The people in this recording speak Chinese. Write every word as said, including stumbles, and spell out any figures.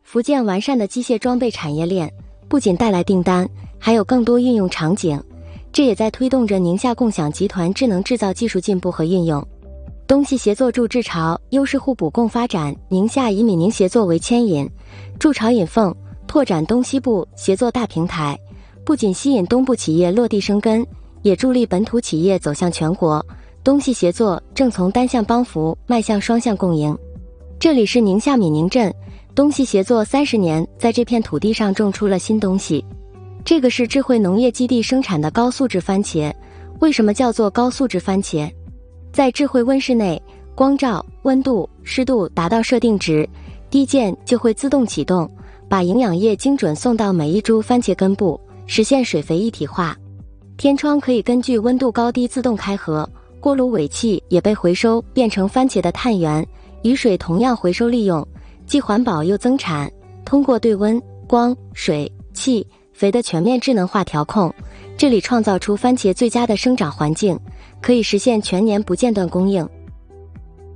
福建完善的机械装备产业链不仅带来订单，还有更多运用场景，这也在推动着宁夏共享集团智能制造技术进步和运用。东西协作助智潮，优势互补共发展。宁夏以闽宁协作为牵引，筑巢引凤，拓展东西部协作大平台，不仅吸引东部企业落地生根，也助力本土企业走向全国。东西协作正从单向帮扶迈向双向共赢。这里是宁夏闽宁镇，东西协作三十年，在这片土地上种出了新东西。这个是智慧农业基地生产的高素质番茄。为什么叫做高素质番茄？在智慧温室内，光照、温度、湿度达到设定值，滴键就会自动启动，把营养液精准送到每一株番茄根部，实现水肥一体化。天窗可以根据温度高低自动开合，锅炉尾气也被回收变成番茄的碳源，雨水同样回收利用，既环保又增产。通过对温、光、水、气、肥的全面智能化调控，这里创造出番茄最佳的生长环境，可以实现全年不间断供应。